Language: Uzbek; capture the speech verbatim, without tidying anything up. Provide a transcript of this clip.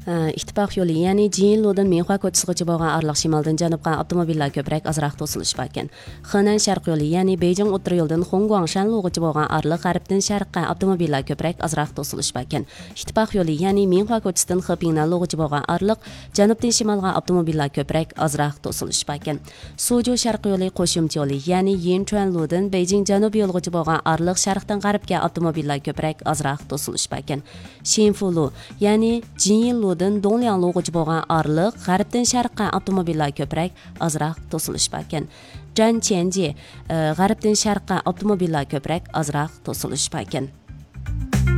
ittifoq yo'li, ya'ni Jinludan Minhua ko'chasigacha bo'lgan araliq shimoldan janubga avtomobillar ko'proq azroq to'silishib ekan. Xenan sharq yo'li, ya'ni Beijing o'rta yo'ldan Hongguang Shanlugacha bo'lgan araliq g'arbdan sharqqa avtomobillar ko'proq azroq to'silishib ekan. Ittifoq yo'li, ya'ni Minhua ko'chasidan Xepingnalugacha bo'lgan araliq janubdan shimolga avtomobillar ko'proq azroq to'silishib ekan. Suju sharq yo'li qo'shimcha yo'li, ya'ni Yinchuanludan Beijing janub yo'ligacha bo'lgan araliq sharqdan g'arbga avtomobillar ko'proq azroq to'silishib ekan. Xinfulu, ya'ni Jinludan Donglianglugacha bo'lgan araliq g'arbdan sharqqa avtomobillar ko'proq azroq to'silishib ekan. Zhanqianji g'arbdan sharqqa avtomobillar ko'proq azroq to'silishib ekan.